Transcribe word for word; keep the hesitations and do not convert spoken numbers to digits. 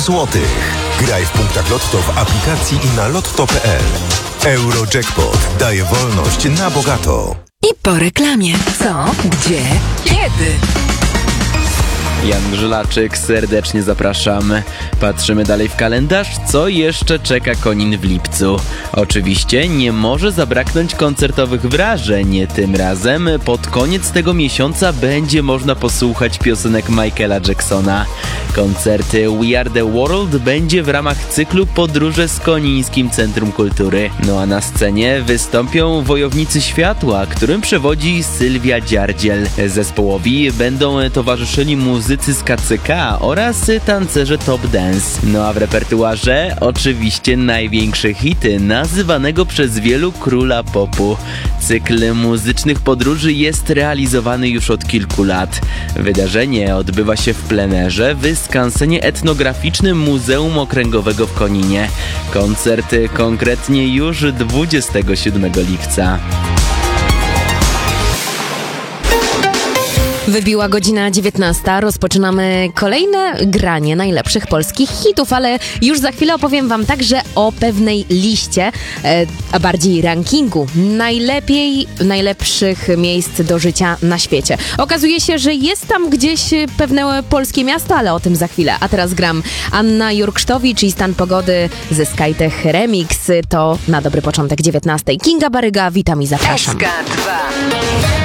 złotych. Graj w punktach Lotto w aplikacji i na lotto kropka p l. Eurojackpot daje wolność na bogato. I po reklamie. Co? Gdzie? Kiedy? Jan Grzylaczyk, serdecznie zapraszam. Patrzymy dalej w kalendarz, co jeszcze czeka Konin w lipcu. Oczywiście nie może zabraknąć koncertowych wrażeń. Tym razem pod koniec tego miesiąca będzie można posłuchać piosenek Michaela Jacksona. Koncerty We Are The World będzie w ramach cyklu Podróże z Konińskim Centrum Kultury. No a na scenie wystąpią Wojownicy Światła, którym przewodzi Sylwia Dziardziel. Zespołowi będą towarzyszyli muzycy z K C K oraz tancerze Top Dance. No a w repertuarze oczywiście największe hity nazywanego przez wielu króla popu. Cykl muzycznych podróży jest realizowany już od kilku lat. Wydarzenie odbywa się w plenerze w skansenie etnograficznym Muzeum Okręgowego w Koninie. Koncert konkretnie już dwudziestego siódmego lipca. Wybiła godzina dziewiętnasta, rozpoczynamy kolejne granie najlepszych polskich hitów, ale już za chwilę opowiem wam także o pewnej liście, e, a bardziej rankingu najlepiej, najlepszych miejsc do życia na świecie. Okazuje się, że jest tam gdzieś pewne polskie miasto, ale o tym za chwilę. A teraz gram Anna Jurksztowicz i Stan Pogody ze Skytech Remix. To na dobry początek dziewiętnastej. Kinga Baryga, witam i zapraszam. S K dwa.